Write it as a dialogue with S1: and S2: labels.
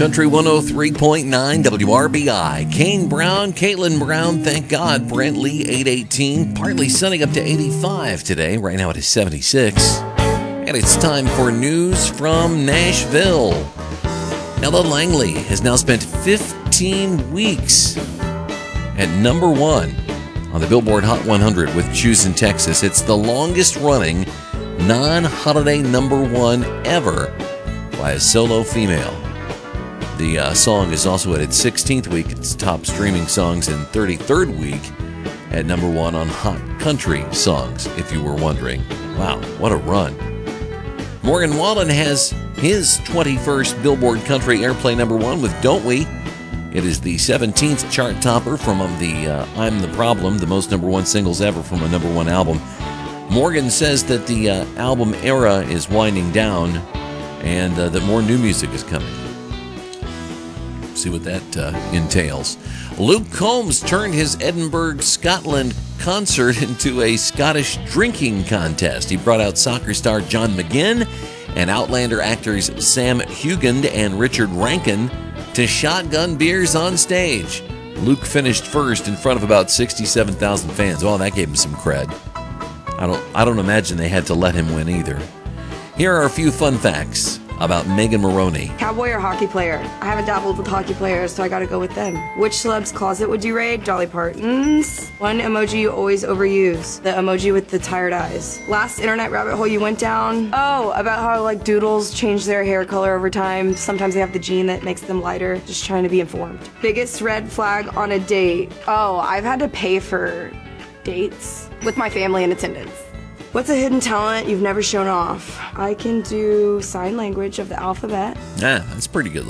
S1: Country 103.9 WRBI. Kane Brown, Caitlin Brown, thank God. Brent Lee, 818. Partly sunny up to 85 today. Right now it is 76. And it's time for news from Nashville. Ella Langley has now spent 15 weeks at number one on the Billboard Hot 100 with Choosing Texas. It's the longest running non-holiday number one ever by a solo female. The song is also at its 16th week. It's top streaming songs in 33rd week at number one on Hot Country Songs, if you were wondering. Wow, what a run. Morgan Wallen has his 21st Billboard Country Airplay number one with Don't We. It is the 17th chart topper from the I'm the Problem, the most number one singles ever from a number one album. Morgan says that the album era is winding down and that more new music is coming. See what that entails. Luke Combs turned his Edinburgh, Scotland concert into a Scottish drinking contest. He brought out soccer star John McGinn and Outlander actors Sam Hugand and Richard Rankin to shotgun beers on stage. Luke finished first in front of about 67,000 fans. Oh, that gave him some cred. I don't imagine they had to let him win either. Here are a few fun facts about Megan Moroney.
S2: Cowboy or hockey player? I haven't dabbled with hockey players, so I gotta go with them. Which celeb's closet would you raid? Dolly Parton's. One emoji you always overuse. The emoji with the tired eyes. Last internet rabbit hole you went down? Oh, about how doodles change their hair color over time. Sometimes they have the gene that makes them lighter. Just trying to be informed. Biggest red flag on a date? Oh, I've had to pay for dates with my family in attendance. What's a hidden talent you've never shown off? I can do sign language of the alphabet.
S1: Ah, that's pretty good.